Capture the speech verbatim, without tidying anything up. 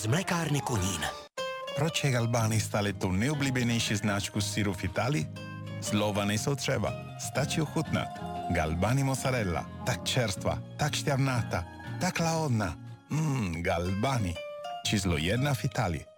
z mlekárny Konín. Proč je Galbani stále tou nejoblíbenější značku syru v Itálii? Slova nejsou třeba, stačí ochutnat. Galbani mozzarella, tak čerstva, tak šťavnatá, tak lahodná. Mmm, Galbani. Číslo jedna v Itálii.